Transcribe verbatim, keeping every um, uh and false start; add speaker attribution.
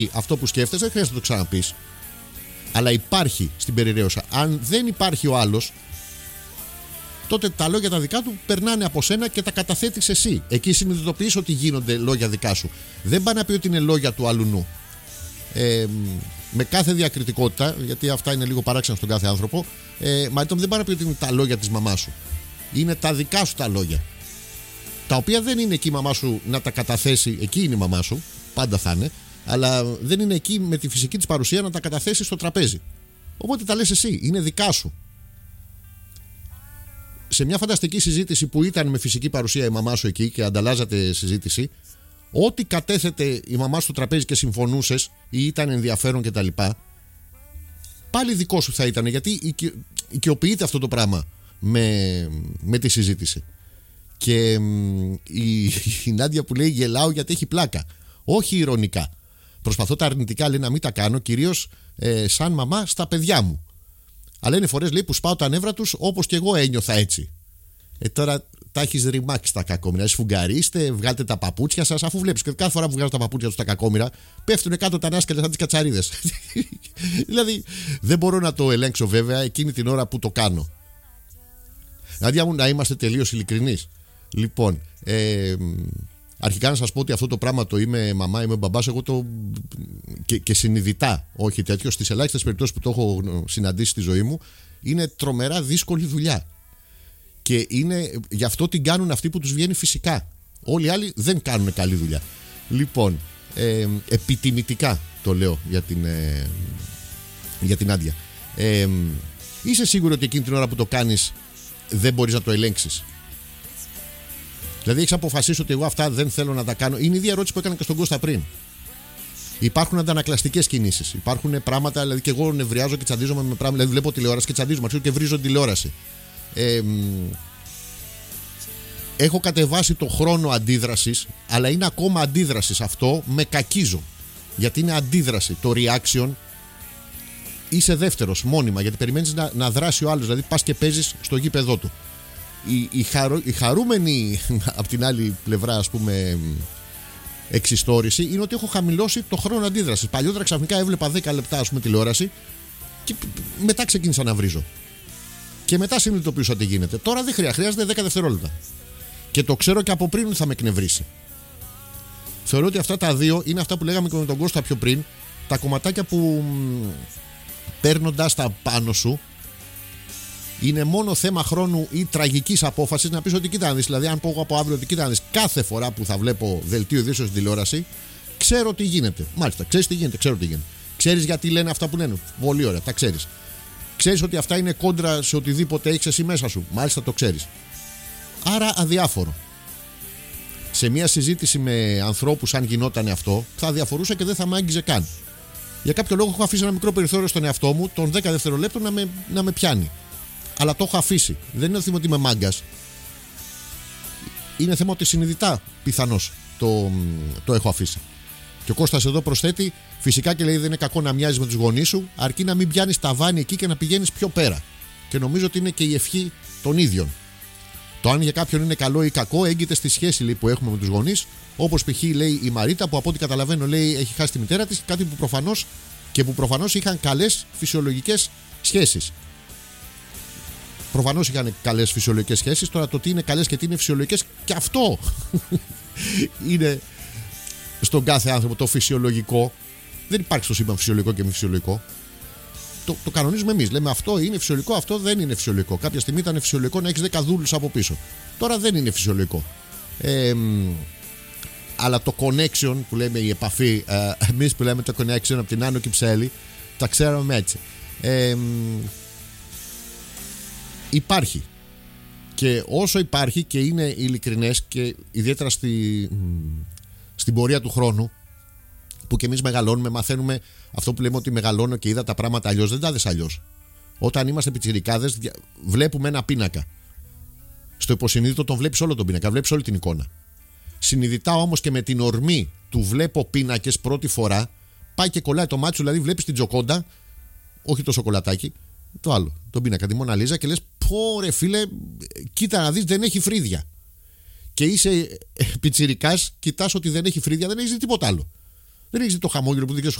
Speaker 1: αυτό που σκέφτεσαι, δεν χρειάζεται να το ξαναπείς. Αλλά υπάρχει στην περιραίωσα. Αν δεν υπάρχει ο άλλος, τότε τα λόγια τα δικά του περνάνε από σένα και τα καταθέτεις εσύ. Εκεί συνειδητοποιείς ότι γίνονται λόγια δικά σου. Δεν πάει να πει ότι είναι λόγια του αλουνού. Ε, με κάθε διακριτικότητα, γιατί αυτά είναι λίγο παράξενα στον κάθε άνθρωπο, ε, μα δεν πάει να πει ότι είναι τα λόγια της μαμάς σου. Είναι τα δικά σου τα λόγια. Τα οποία δεν είναι εκεί η μαμά σου να τα καταθέσει, εκεί είναι η μαμά σου, πάντα θα είναι, αλλά δεν είναι εκεί με τη φυσική της παρουσία να τα καταθέσει στο τραπέζι. Οπότε τα λες εσύ, είναι δικά σου. Σε μια φανταστική συζήτηση που ήταν με φυσική παρουσία η μαμά σου εκεί και ανταλλάζατε συζήτηση, ό,τι κατέθετε η μαμά σου στο τραπέζι και συμφωνούσες ή ήταν ενδιαφέρον κτλ., πάλι δικό σου θα ήταν, γιατί οικειοποιείται αυτό το πράγμα με, με τη συζήτηση. Και η, η Νάντια που λέει γελάω γιατί έχει πλάκα. Όχι ειρωνικά. Προσπαθώ τα αρνητικά, λέει, να μην τα κάνω, κυρίως ε, σαν μαμά στα παιδιά μου. Αλλά είναι φορές, λέει, που σπάω τα νεύρα τους όπως και εγώ ένιωθα έτσι. Ε, τώρα τα έχεις ρημάξει τα κακόμοιρα. Σφουγγαρίστε, βγάλτε τα παπούτσια σας. Αφού βλέπεις και κάθε φορά που βγάζω τα παπούτσια τους τα κακόμοιρα, πέφτουν κάτω τα νάσκαλα σαν τις κατσαρίδες. Δηλαδή δεν μπορώ να το ελέγξω βέβαια εκείνη την ώρα που το κάνω. Νάντια μου, να είμαστε τελείως ειλικρινείς. Λοιπόν, ε, αρχικά να σας πω ότι αυτό το πράγμα το είμαι μαμά, είμαι μπαμπάς, εγώ το και, και συνειδητά, όχι τέτοιο, στις ελάχιστες περιπτώσεις που το έχω συναντήσει στη ζωή μου, είναι τρομερά δύσκολη δουλειά. Και είναι, γι' αυτό την κάνουν αυτοί που τους βγαίνει φυσικά. Όλοι οι άλλοι δεν κάνουν καλή δουλειά. Λοιπόν, ε, επιτιμητικά το λέω για την, ε, για την Νάντια. Ε, είσαι σίγουρο ότι εκείνη την ώρα που το κάνεις δεν μπορείς να το ελέγξεις? Δηλαδή έχεις αποφασίσει ότι εγώ αυτά δεν θέλω να τα κάνω? Είναι η ίδια ερώτηση που έκανα και στον Κώστα πριν. Υπάρχουν αντανακλαστικές κινήσεις. Υπάρχουν πράγματα, δηλαδή και εγώ νευριάζω και τσαντίζομαι με πράγματα. Δηλαδή βλέπω τηλεόραση και τσαντίζομαι, αρχίζω και βρίζω τηλεόραση. Ε, έχω κατεβάσει το χρόνο αντίδρασης, αλλά είναι ακόμα αντίδρασης. Αυτό με κακίζω. Γιατί είναι αντίδραση. Το reaction είσαι δεύτερος μόνιμα, γιατί περιμένεις να, να δράσει ο άλλος. Δηλαδή πας και παίζεις στο γήπεδό του. Η, η, χαρο, η χαρούμενη από την άλλη πλευρά, ας πούμε, εξιστόρηση είναι ότι έχω χαμηλώσει το χρόνο αντίδρασης. Παλιότερα ξαφνικά έβλεπα δέκα λεπτά, ας πούμε, τηλεόραση και μετά ξεκίνησα να βρίζω. Και μετά συνειδητοποιούσα τι γίνεται. Τώρα δεν χρειάζεται, χρειάζεται δέκα δευτερόλεπτα. Και το ξέρω και από πριν ότι θα με εκνευρίσει. Θεωρώ ότι αυτά τα δύο είναι αυτά που λέγαμε και με τον Κώστα πιο πριν. Τα κομματάκια που παίρνοντας τα πάνω σου είναι μόνο θέμα χρόνου ή τραγικής απόφασης να πεις ότι κοίτα να δεις. Δηλαδή, αν πω από αύριο ότι κοίτα να δεις, κάθε φορά που θα βλέπω δελτίο ειδήσεων στην τηλεόραση, ξέρω τι γίνεται. Μάλιστα, ξέρεις τι γίνεται, ξέρω τι γίνεται. Ξέρεις γιατί λένε αυτά που λένε. Πολύ ωραία, τα ξέρεις. Ξέρεις ότι αυτά είναι κόντρα σε οτιδήποτε έχεις εσύ μέσα σου. Μάλιστα, το ξέρεις. Άρα αδιάφορο. Σε μια συζήτηση με ανθρώπους, αν γινόταν αυτό, θα διαφορούσα και δεν θα με άγγιζε καν. Για κάποιο λόγο έχω αφήσει ένα μικρό περιθώριο στον εαυτό μου, των δέκα δευτερολέπτων να με, να με πιάνει. Αλλά το έχω αφήσει. Δεν είναι θέμα ότι είμαι μάγκας. Είναι θέμα ότι συνειδητά πιθανώς το, το έχω αφήσει. Και ο Κώστας εδώ προσθέτει, φυσικά και λέει δεν είναι κακό να μοιάζεις με τους γονείς σου, αρκεί να μην πιάνεις ταβάνι εκεί και να πηγαίνεις πιο πέρα. Και νομίζω ότι είναι και η ευχή των ίδιων. Το αν για κάποιον είναι καλό ή κακό έγκυται στη σχέση, λέει, που έχουμε με τους γονείς. Όπως π.χ. λέει η Μαρίτα, που από ό,τι καταλαβαίνω, λέει, έχει χάσει τη μητέρα της, κάτι που προφανώς και που προφανώς είχαν καλές φυσιολογικές σχέσεις. Προφανώς είχαν καλές φυσιολογικές σχέσεις. Τώρα το τι είναι καλές και τι είναι φυσιολογικές, και αυτό είναι στον κάθε άνθρωπο το φυσιολογικό. Δεν υπάρχει στο σύμπαν φυσιολογικό και μη φυσιολογικό. Το, το κανονίζουμε εμείς. Λέμε αυτό είναι φυσιολογικό, αυτό δεν είναι φυσιολογικό. Κάποια στιγμή ήταν φυσιολογικό να έχεις δέκα δούλους από πίσω. Τώρα δεν είναι φυσιολογικό. Ε, αλλά το connection που λέμε, η επαφή, ε, εμείς που λέμε το connection από την Άνω Κυψέλη, τα ξέρουμε έτσι. Ε, υπάρχει. Και όσο υπάρχει και είναι ειλικρινές, και ιδιαίτερα στη, στην πορεία του χρόνου, που και εμείς μεγαλώνουμε, μαθαίνουμε αυτό που λέμε ότι μεγαλώνω και είδα τα πράγματα αλλιώς. Δεν τα δες αλλιώς. Όταν είμαστε πιτσιρικάδες, βλέπουμε ένα πίνακα. Στο υποσυνείδητο τον βλέπεις όλο τον πίνακα, βλέπεις όλη την εικόνα. Συνειδητά όμως και με την ορμή του βλέπω πίνακες πρώτη φορά, πάει και κολλάει το μάτι σου, δηλαδή βλέπεις την Τζοκόντα, όχι το σοκολατάκι, το άλλο, τον πίνακα, τη Μόνα Λίζα, και λες, πω ρε φίλε, κοίτα να δεις, δεν έχει φρύδια. Και είσαι πιτσιρικάς, κοιτάς ότι δεν έχει φρύδια, δεν έχεις δει τίποτα άλλο. Δεν έχει δει το χαμόγελο που δείχνει